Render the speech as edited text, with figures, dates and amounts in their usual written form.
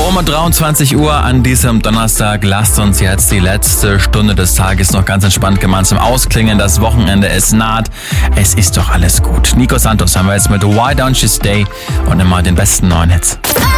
Um 23 Uhr an diesem Donnerstag lasst uns jetzt die letzte Stunde des Tages noch ganz entspannt gemeinsam ausklingen. Das Wochenende, es naht. Es ist doch alles gut. Nico Santos haben wir jetzt mit Why Don't You Stay und immer den besten neuen Hits.